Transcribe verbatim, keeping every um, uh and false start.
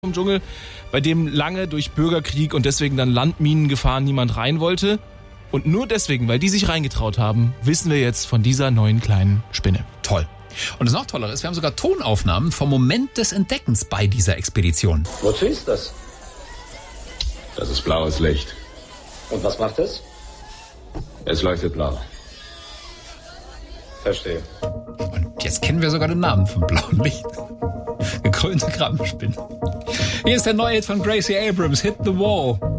vom Dschungel, bei dem lange durch Bürgerkrieg und deswegen dann Landminengefahren niemand rein wollte. Und nur deswegen, weil die sich reingetraut haben, wissen wir jetzt von dieser neuen kleinen Spinne. Toll. Und das noch Tollere ist, wir haben sogar Tonaufnahmen vom Moment des Entdeckens bei dieser Expedition. Wozu ist das? Das ist blaues Licht. Und was macht es? Es leuchtet blau. Verstehe. Und jetzt kennen wir sogar den Namen vom blauen Licht. Gekrönte Krabbenspinne. Hier ist der neue Hit von Gracie Abrams, Hit the Wall.